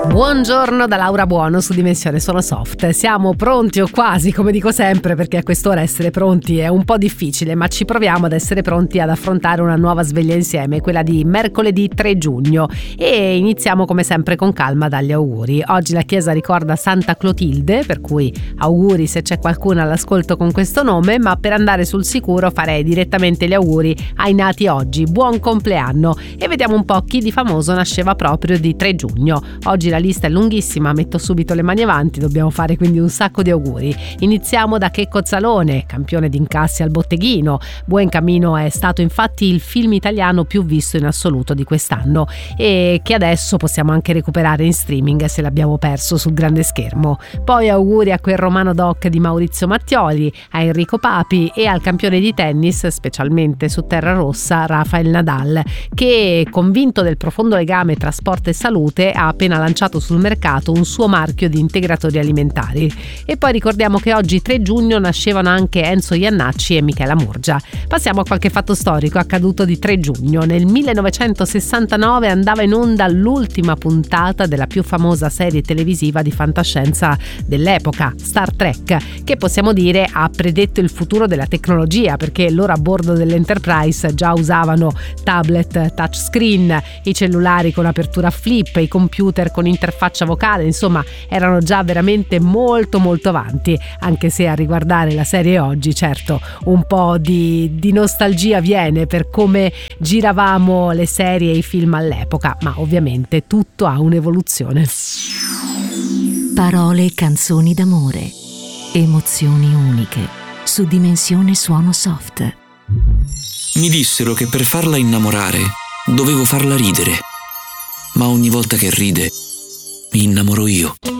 Buongiorno da Laura Buono su Dimensione Suono Soft. Siamo pronti o quasi, come dico sempre, perché a quest'ora essere pronti è un po' difficile, ma ci proviamo ad essere pronti ad affrontare una nuova sveglia insieme, quella di mercoledì 3 giugno, e iniziamo come sempre con calma dagli auguri. Oggi la chiesa ricorda Santa Clotilde, per cui auguri se c'è qualcuno all'ascolto con questo nome, ma per andare sul sicuro farei direttamente gli auguri ai nati oggi. Buon compleanno! E vediamo un po' chi di famoso nasceva proprio di 3 giugno. Oggi la lista è lunghissima, metto subito le mani avanti, dobbiamo fare quindi un sacco di auguri. Iniziamo da Checco Zalone, campione di incassi al botteghino. Buen Camino è stato infatti il film italiano più visto in assoluto di quest'anno e che adesso possiamo anche recuperare in streaming se l'abbiamo perso sul grande schermo. Poi auguri a quel Romano Doc di Maurizio Mattioli, a Enrico Papi e al campione di tennis, specialmente su terra rossa, Rafael Nadal, che, convinto del profondo legame tra sport e salute, ha appena lanciato sul mercato un suo marchio di integratori alimentari. E poi ricordiamo che oggi 3 giugno nascevano anche Enzo Iannacci e Michela Murgia. Passiamo a qualche fatto storico accaduto di 3 giugno. Nel 1969 andava in onda l'ultima puntata della più famosa serie televisiva di fantascienza dell'epoca, Star Trek, che possiamo dire ha predetto il futuro della tecnologia, perché loro a bordo dell'Enterprise già usavano tablet touchscreen, i cellulari con apertura flip, i computer con interfaccia vocale, insomma erano già veramente molto avanti, anche se a riguardare la serie oggi certo un po' di nostalgia viene per come giravamo le serie e i film all'epoca, ma ovviamente tutto ha un'evoluzione. Parole e canzoni d'amore, emozioni uniche su Dimensione Suono Soft. Mi dissero che per farla innamorare dovevo farla ridere, ma ogni volta che ride mi innamoro io.